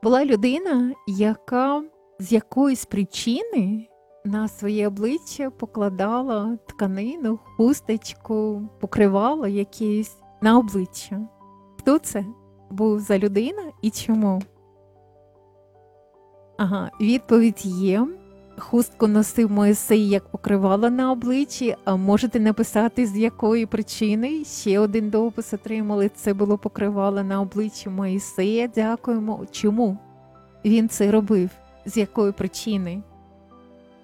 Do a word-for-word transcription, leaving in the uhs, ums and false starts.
Була людина, яка з якоїсь причини на своє обличчя покладала тканину, хусточку, покривало якесь на обличчя. Хто це був за людина і чому? Ага, відповідь є. Хустку носив Мойсей як покривало на обличчі, а можете написати, з якої причини. Ще один допис отримали, це було покривало на обличчі Мойсея. Дякуємо. Чому він це робив? З якої причини?